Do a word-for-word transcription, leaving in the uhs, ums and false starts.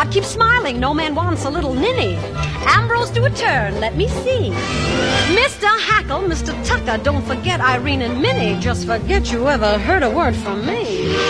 not, keep smiling. No man wants a little ninny. Ambrose, do a turn, let me see. Mister Hackle, Mister Tucker, don't forget Irene and Minnie. Just forget you ever heard a word from me.